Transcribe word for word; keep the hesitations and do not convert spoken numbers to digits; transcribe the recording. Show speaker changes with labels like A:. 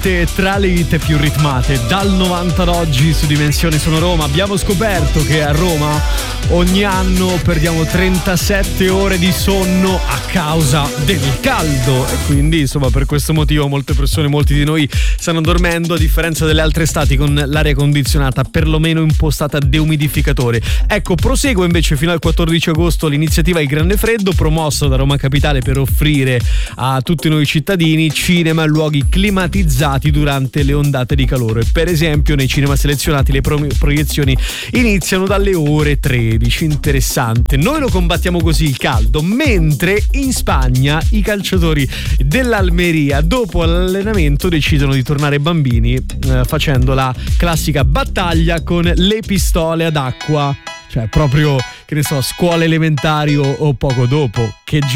A: sicuramente tra le hit più ritmate. Dal novanta ad oggi su Dimensione Sono Roma abbiamo scoperto che a Roma ogni anno perdiamo trentasette ore di sonno a causa del caldo, e quindi insomma per questo motivo molte persone, molti di noi stanno dormendo, a differenza delle altre estati con l'aria condizionata perlomeno impostata a deumidificatore. Ecco, prosegue invece fino al quattordici agosto l'iniziativa Il Grande Freddo, promossa da Roma Capitale per offrire a tutti noi cittadini cinema e luoghi climatizzati durante le ondate di calore. Per esempio nei cinema selezionati le pro- proiezioni iniziano dalle ore tredici. Interessante. Noi lo combattiamo così il caldo, mentre in Spagna i calciatori dell'Almeria dopo l'allenamento decidono di tornare bambini eh, facendo la classica battaglia con le pistole ad acqua, cioè proprio, che ne so, scuola elementari o, o poco dopo. Che